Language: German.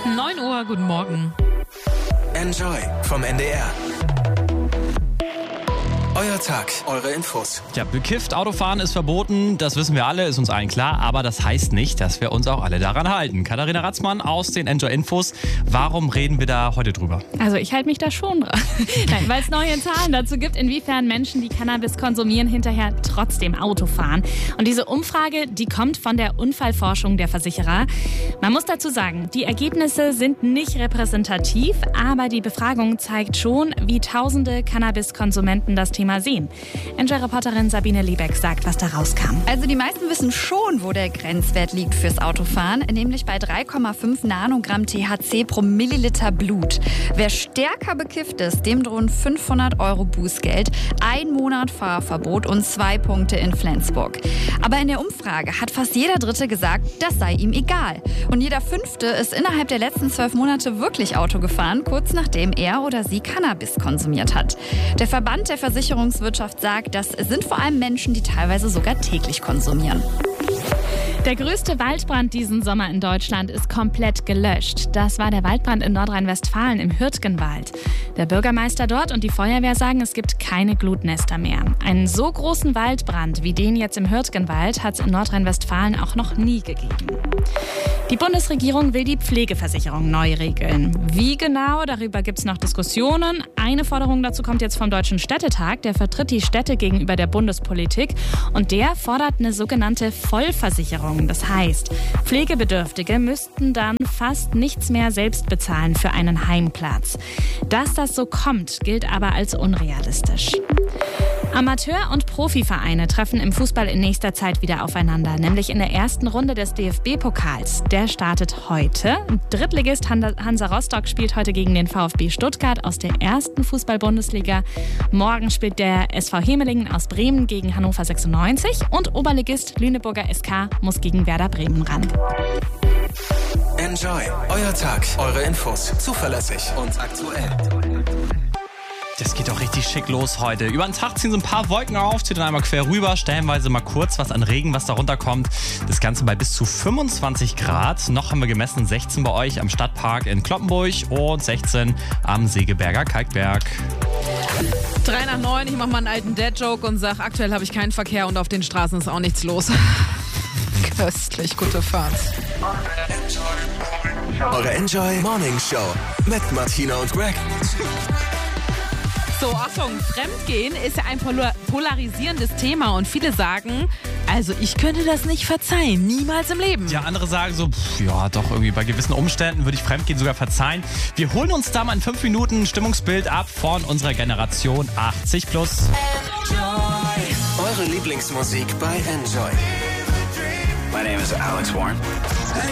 9 Uhr, guten Morgen. Enjoy vom NDR. Euer Tag, eure Infos. Ja, bekifft Autofahren ist verboten, das wissen wir alle, ist uns allen klar, aber das heißt nicht, dass wir uns auch alle daran halten. Katharina Ratzmann aus den Enjoy Infos. Warum reden wir da heute drüber? Also ich halte mich da schon dran. Nein, weil es neue Zahlen dazu gibt, inwiefern Menschen, die Cannabis konsumieren, hinterher trotzdem Auto fahren. Und diese Umfrage, die kommt von der Unfallforschung der Versicherer. Man muss dazu sagen, die Ergebnisse sind nicht repräsentativ, aber die Befragung zeigt schon, wie tausende Cannabis-Konsumenten das Thema sehen. Enjoy-Reporterin Sabine Liebeck sagt, was da rauskam. Also die meisten wissen schon, wo der Grenzwert liegt fürs Autofahren, nämlich bei 3,5 Nanogramm THC pro Milliliter Blut. Wer stärker bekifft ist, dem drohen 500 € Bußgeld, 1 Monat Fahrverbot und 2 Punkte in Flensburg. Aber in der Umfrage hat fast jeder Dritte gesagt, das sei ihm egal. Und jeder Fünfte ist innerhalb der letzten 12 Monate wirklich Auto gefahren, kurz nachdem er oder sie Cannabis konsumiert hat. Der Verband der Versicherungswirtschaft sagt, das sind vor allem Menschen, die teilweise sogar täglich konsumieren. Der größte Waldbrand diesen Sommer in Deutschland ist komplett gelöscht. Das war der Waldbrand in Nordrhein-Westfalen im Hürtgenwald. Der Bürgermeister dort und die Feuerwehr sagen, es gibt keine Glutnester mehr. Einen so großen Waldbrand wie den jetzt im Hürtgenwald hat es in Nordrhein-Westfalen auch noch nie gegeben. Die Bundesregierung will die Pflegeversicherung neu regeln. Wie genau, darüber gibt es noch Diskussionen. Eine Forderung dazu kommt jetzt vom Deutschen Städtetag. Der vertritt die Städte gegenüber der Bundespolitik. Und der fordert eine sogenannte Vollversicherung. Das heißt, Pflegebedürftige müssten dann fast nichts mehr selbst bezahlen für einen Heimplatz. Dass das so kommt, gilt aber als unrealistisch. Amateur- und Profivereine treffen im Fußball in nächster Zeit wieder aufeinander, nämlich in der ersten Runde des DFB-Pokals. Der startet heute. Drittligist Hansa Rostock spielt heute gegen den VfB Stuttgart aus der ersten Fußball-Bundesliga. Morgen spielt der SV Hemelingen aus Bremen gegen Hannover 96 und Oberligist Lüneburger SK muss gegen Werder Bremen ran. Enjoy, euer Tag, eure Infos. Zuverlässig und aktuell. Das geht doch richtig schick los heute. Über den Tag ziehen so ein paar Wolken auf, zieht dann einmal quer rüber, stellenweise mal kurz was an Regen, was da runterkommt. Das Ganze bei bis zu 25 Grad. Noch haben wir gemessen 16 bei euch am Stadtpark in Cloppenburg und 16 am Segeberger Kalkberg. 3 nach 9, ich mache mal einen alten Dad-Joke und sage, aktuell habe ich keinen Verkehr und auf den Straßen ist auch nichts los. Köstlich, gute Fahrt. Eure Enjoy Morning Show mit Martina und Greg. So, Achtung, Fremdgehen ist ja ein polarisierendes Thema und viele sagen, also ich könnte das nicht verzeihen, niemals im Leben. Ja, andere sagen so, ja doch, irgendwie bei gewissen Umständen würde ich Fremdgehen sogar verzeihen. Wir holen uns da mal in 5 Minuten ein Stimmungsbild ab von unserer Generation 80+. Enjoy. Eure Lieblingsmusik bei Enjoy. My name is Alex Warren.